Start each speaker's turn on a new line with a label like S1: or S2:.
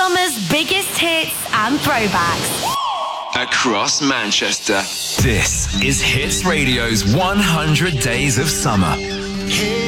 S1: Summer's biggest hits and throwbacks.
S2: Across Manchester.
S3: This is Hits Radio's 100 Days of Summer.
S4: Hey.